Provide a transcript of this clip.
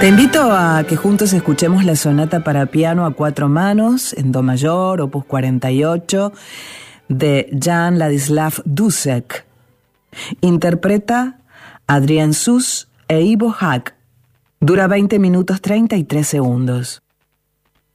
Te invito a que juntos escuchemos la sonata para piano a cuatro manos en do mayor, opus 48, de Jan Ladislav Dušek. Interpreta Adrián Sus e Ivo Hack. Dura 20 minutos 33 segundos.